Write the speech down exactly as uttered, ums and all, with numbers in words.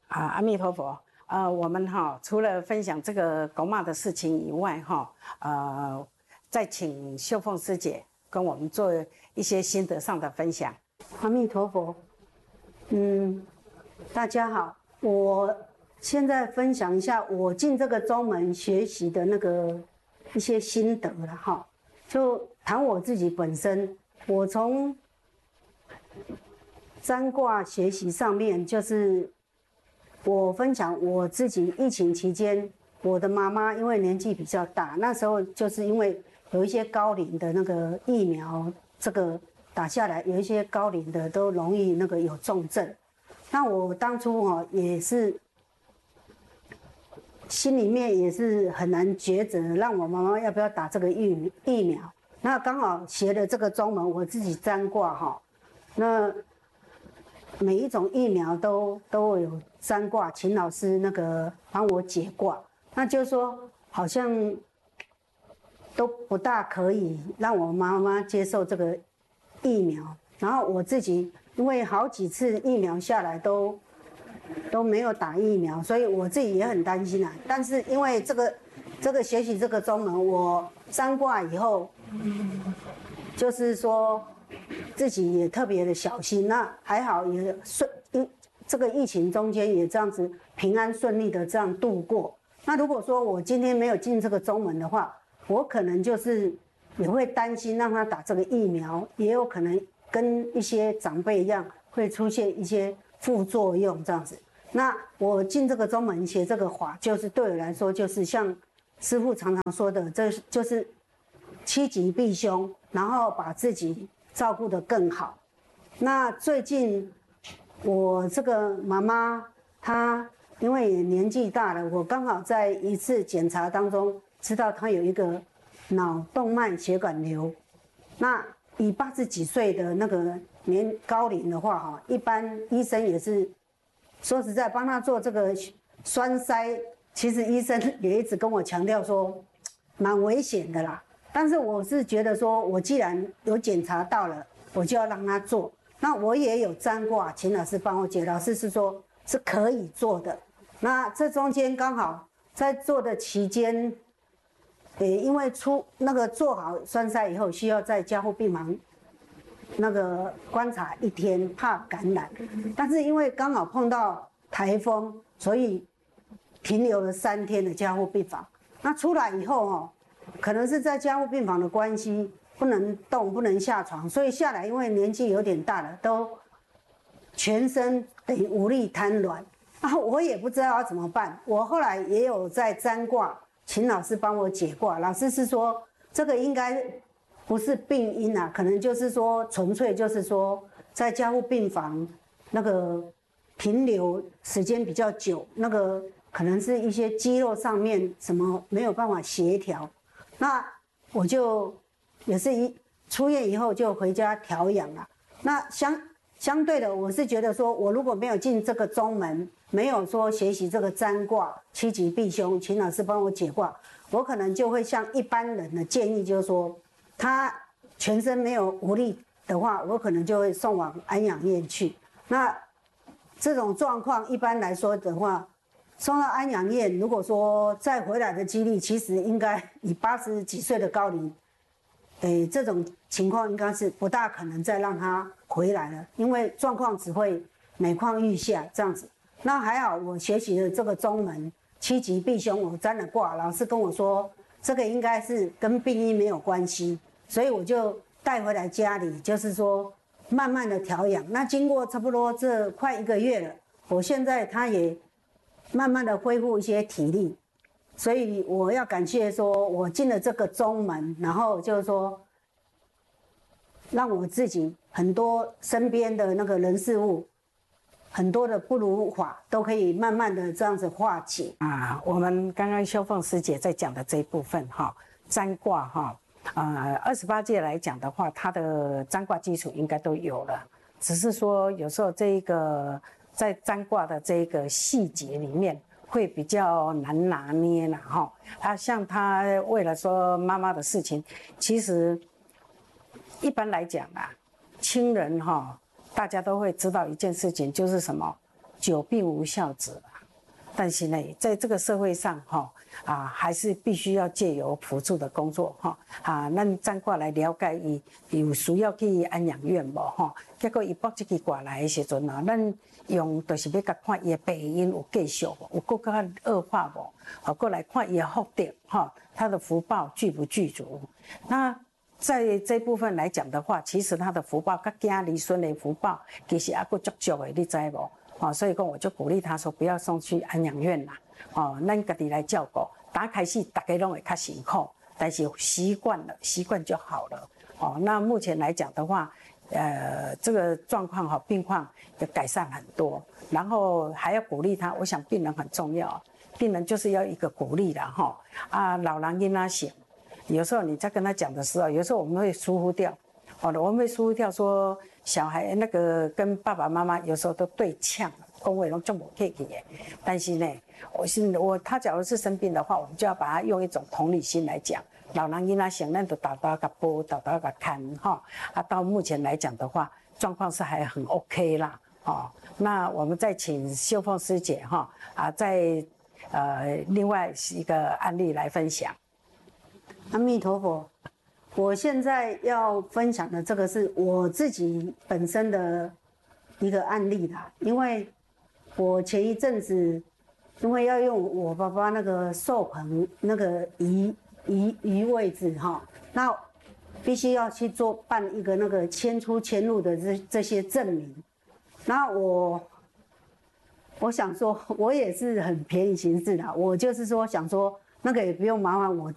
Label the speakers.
Speaker 1: 啊，阿弥陀佛。呃，我们哈除了分享这个狗骂的事情以外，哈，呃，再请秀凤师姐跟我们做一些心得上的分享。
Speaker 2: 阿弥陀佛。嗯，大家好，我现在分享一下我进这个宗门学习的那个一些心得了哈。就谈我自己本身，我从占卦学习上面，就是我分享我自己疫情期间，我的妈妈因为年纪比较大，那时候就是因为有一些高龄的那个疫苗，这个打下来，有一些高龄的都容易那个有重症。那我当初哦也是心里面也是很难抉择，让我妈妈要不要打这个疫疫苗。那刚好学了这个宗门，我自己占卦哈，那每一种疫苗都都有占卦，请老师那个帮我解卦。那就是说，好像都不大可以让我妈妈接受这个疫苗。然后我自己因为好几次疫苗下来都都没有打疫苗，所以我自己也很担心啊。但是因为这个这个学习这个宗门，我占卦以后，就是说自己也特别的小心。那还好也顺，因这个疫情中间也这样子平安顺利的这样度过。那如果说我今天没有进这个宗门的话，我可能就是也会担心让他打这个疫苗，也有可能跟一些长辈一样会出现一些副作用这样子。那我进这个宗门学这个法，就是对我来说，就是像师父常常说的，这就是趋吉避凶，然后把自己照顾得更好。那最近我这个妈妈她因为年纪大了，我刚好在一次检查当中知道她有一个脑动脉血管瘤。那以八十几岁的那个年高龄的话，哈，一般医生也是说实在帮他做这个栓塞，其实医生也一直跟我强调说，蛮危险的啦。但是我是觉得说，我既然有检查到了，我就要让他做。那我也有占卦，请老师帮我解，老师是说是可以做的。那这中间刚好在做的期间。诶，因为出那个做好栓塞以后，需要在加护病房那个观察一天，怕感染。但是因为刚好碰到台风，所以停留了三天的加护病房。那出来以后哦，可能是在加护病房的关系，不能动，不能下床，所以下来因为年纪有点大了，都全身等于无力瘫软。啊，我也不知道要怎么办。我后来也有在占卦。请老师帮我解卦，老师是说这个应该不是病因啊，可能就是说纯粹就是说在加护病房那个停留时间比较久，那个可能是一些肌肉上面什么没有办法协调。那我就也是一出院以后就回家调养了。那相相对的，我是觉得说我如果没有进这个宗门，没有说学习这个占卦趋吉避凶，请老师帮我解卦，我可能就会像一般人的建议，就是说他全身没有无力的话，我可能就会送往安养院去。那这种状况一般来说的话，送到安养院，如果说再回来的几率，其实应该以八十几岁的高龄，诶，这种情况应该是不大可能再让他回来了，因为状况只会每况愈下这样子。那还好，我学习的这个宗门趋吉避凶，我占了卦，老师跟我说这个应该是跟病因没有关系，所以我就带回来家里，就是说慢慢的调养。那经过差不多这快一个月了，我现在他也慢慢的恢复一些体力，所以我要感谢说我进了这个宗门，然后就是说让我自己很多身边的那个人事物。很多的不如法都可以慢慢的这样子化解
Speaker 1: 啊。我们刚刚修凤师姐在讲的这一部分哈，占卦哈，呃，二十八界来讲的话，它的占卦基础应该都有了，只是说有时候这一个在占卦的这个细节里面会比较难拿捏啦哈。啊，像他为了说妈妈的事情，其实一般来讲啊，亲人哈。大家都会知道一件事情，就是什么久病无孝子但是呢，在这个社会上哈啊，还是必须要借由辅助的工作哈啊，咱暂过来了解伊有需要去安养院无哈？结果伊报这个过来的时阵啊，咱用就是要甲看伊的病因有继续无，有更加恶化无，好过来看伊的福德哈，他的福报具不具足？那在这部分来讲的话，其实他的福报甲囝儿孙的福报，其实还佫足足的，你知无？哦，所以讲我就鼓励他说，不要送去安养院啦。哦，咱家己来照顾。打开始大家拢会较辛苦，但是习惯了，习惯就好了。哦，那目前来讲的话，呃，这个状况哈，病况也改善很多。然后还要鼓励他，我想病人很重要，病人就是要一个鼓励啦哈。啊，老人跟他想，有时候你在跟他讲的时候，有时候我们会疏忽掉。哦，我们会疏忽掉说小孩那个跟爸爸妈妈有时候都对呛，讲话拢这么客气的。但是呢，我是我他假如是生病的话，我们就要把他用一种同理心来讲。老人囡仔想，咱就豆豆甲煲，豆豆甲看哈。啊，到目前来讲的话，状况是还很 OK 啦。哦，那我们再请秀凤师姐哈啊，再呃另外一个案例来分享。
Speaker 2: 阿弥陀佛。我现在要分享的这个是我自己本身的一个案例啦，因为我前一阵子因为要用我爸爸那个寿盆那个移移移位置哈，那必须要去做办一个那个迁出迁入的这这些证明，那我我想说，我也是很便宜行事的，我就是说想说那个也不用麻烦我